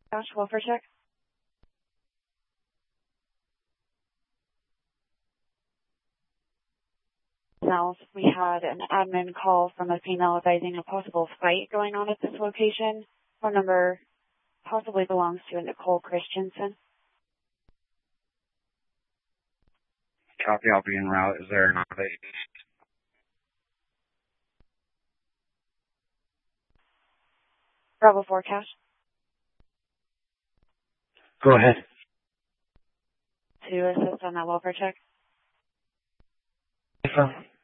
Josh, welfare check. South, we had an admin call from a female advising a possible fight going on at this location. Phone number possibly belongs to a Nicole Christensen. Copy, I'll be en route. Is there an update? Bravo forecast. Go ahead. To assist on that welfare check. Yes, sir.